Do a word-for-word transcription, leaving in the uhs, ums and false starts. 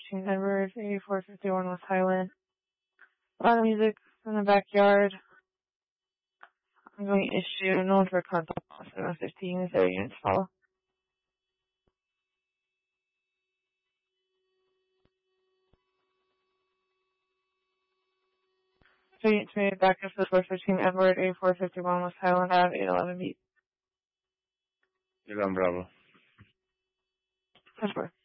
fifteen Edwards, eighty-four fifty-one West Highland. A lot of music in the backyard. I'm going to issue no one for contact seven fifteen. Is there units follow? So units made back up to the four fifteen Edward, eighty-four fifty-one West Highland Ave, eight eleven beat. Dylan Bravo. That's